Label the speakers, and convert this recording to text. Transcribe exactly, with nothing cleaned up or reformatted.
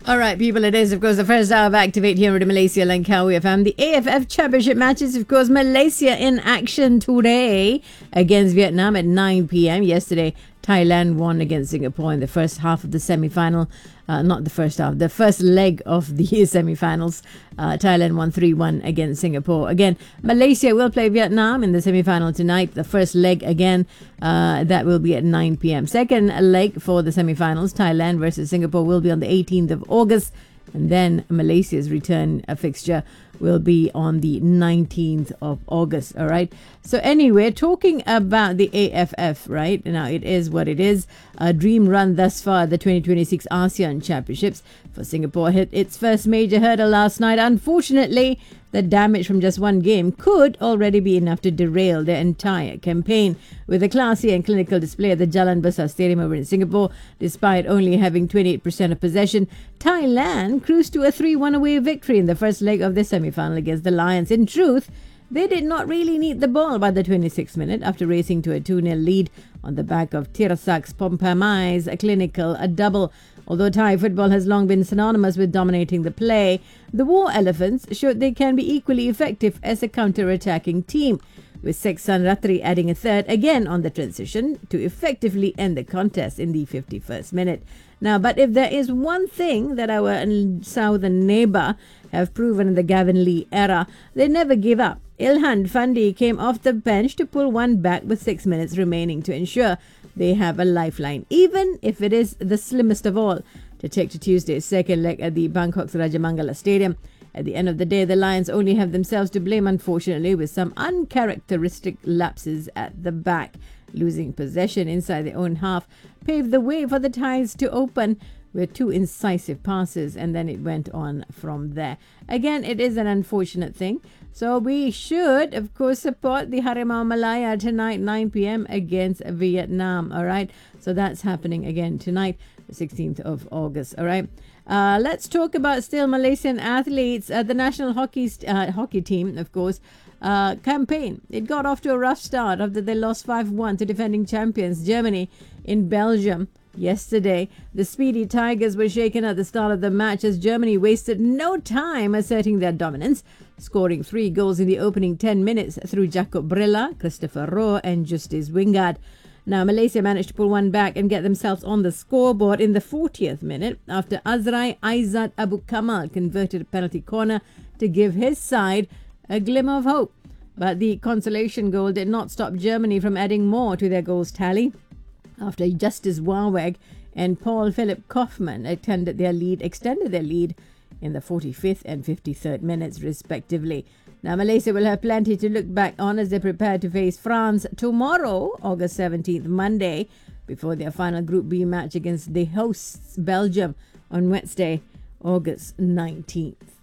Speaker 1: All right, people, it is, of course, the first hour of Activate here at Malaysia Langkawi F M. The A F F Championship matches, of course, Malaysia in action today against Vietnam at nine p.m. Yesterday, Thailand won against Singapore in the first half of the semi-final. Uh, not the first half, the first leg of the semi-finals. Uh, Thailand won three one against Singapore. Again, Malaysia will play Vietnam in the semi-final tonight. The first leg again, uh, that will be at nine p.m. Second leg for the semi-finals, Thailand versus Singapore, will be on the eighteenth of August. And then Malaysia's return uh, fixture will be on the nineteenth of August. All right. So anyway, talking about the A F F, right? Now, it is what it is. A dream run thus far, the twenty twenty-six ASEAN Championships. For Singapore hit its first major hurdle last night. Unfortunately, the damage from just one game could already be enough to derail their entire campaign. With a classy and clinical display at the Jalan Besar Stadium over in Singapore, despite only having twenty-eight percent of possession, Thailand cruised to a three one away victory in the first leg of the semi-final against the Lions. In truth, they did not really need the ball by the twenty-sixth minute after racing to a two nil lead on the back of Tirsak's Pompamai's a clinical a double. Although Thai football has long been synonymous with dominating the play, the War Elephants showed they can be equally effective as a counter-attacking team, with Seksan Ratri adding a third again on the transition to effectively end the contest in the fifty-first minute. Now, but if there is one thing that our southern neighbour have proven in the Gavin Lee era, they never give up. Ilhan Fandi came off the bench to pull one back with six minutes remaining to ensure they have a lifeline, even if it is the slimmest of all, to take to Tuesday's second leg at the Bangkok's Rajamangala Stadium. At the end of the day, the Lions only have themselves to blame, unfortunately, with some uncharacteristic lapses at the back. Losing possession inside their own half paved the way for the Thais to open with two incisive passes, and then it went on from there. Again, it is an unfortunate thing. So we should, of course, support the Harimau Malaya tonight, nine p.m. against Vietnam. All right. So that's happening again tonight, the sixteenth of August. All right. Uh, let's talk about still Malaysian athletes. Uh, the national hockey st- uh, hockey team, of course, uh, campaign. It got off to a rough start after they lost five one to defending champions Germany in Belgium. Yesterday, the Speedy Tigers were shaken at the start of the match as Germany wasted no time asserting their dominance, scoring three goals in the opening ten minutes through Jacob Brilla, Christopher Rowe and Justice Wingard. Now, Malaysia managed to pull one back and get themselves on the scoreboard in the fortieth minute after Azrai Aizat Abu Kamal converted a penalty corner to give his side a glimmer of hope. But the consolation goal did not stop Germany from adding more to their goals tally, after Justice Warweg and Paul Philip Kaufmann extended their lead, extended their lead in the forty-fifth and fifty-third minutes, respectively. Now, Malaysia will have plenty to look back on as they prepare to face France tomorrow, August seventeenth, Monday, before their final Group B match against the hosts, Belgium, on Wednesday, August nineteenth.